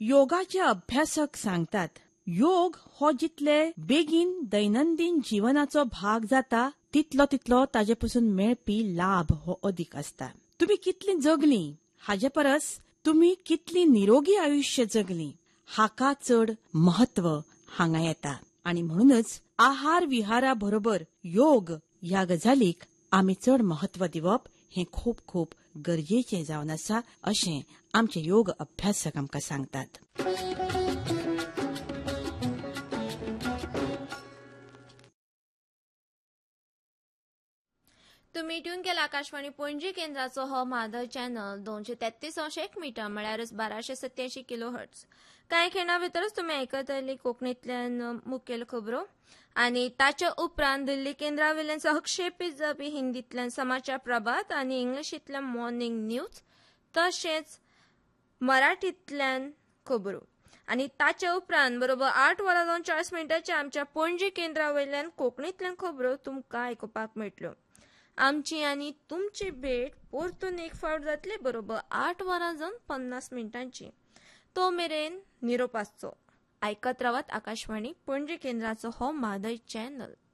योगाचे अभ्यासक सांगतात योग हो जितले बेगीन दैनंदिन जीवनाचो भाग जाता तितलो ताजेपासून मेळपी लाभ हो अधिक असता. तुम्ही कितली जगली हाचे परस तुम्ही कितली निरोगी आयुष्य जगली हाका चड महत्व हांगा येता. आणि म्हणूनच आहार विहारा बरोबर योग ह्या गजालीक आमी चड महत्व दिवप हे खूप खूप गरजेचे जावन आसा अशें आमचे योग अभ्यासक आमकां सांगतात. तुम्ही ट्यून केला आकाशवाणी पणजी केंद्राचो हो माधव चॅनल 233.1 मीटर म्हळ्यार 1287 किलो हर्ट्ज. कांय खिणा भितरच तुम्ही आयकतली कोंकणींतल्यान मुखेल खबरो आनी ताच्या उपरांत दिल्ली केंद्रावेल्यान सहक्षेपीत जावपी हिंदींतल्यान समाचार प्रभात आनी इंग्लिशींतल्यान मॉर्निंग न्यूज तशेंच मराठींतल्यान खबरो आनी ताच्या उपरांत बरोबर 8:40 आमच्या पणजी केंद्रावेल्यान कोंकणींतल्यान खबरो तुमकां आयकुपाक मेळटल्यो. आमची आनी तुमची भेट परतून एक फावट जातली बरोबर 8:50 तो मेरेन निरोप आसचो. आयकत रावात आकाशवाणी पणजी केंद्राचो हो मादय चॅनल.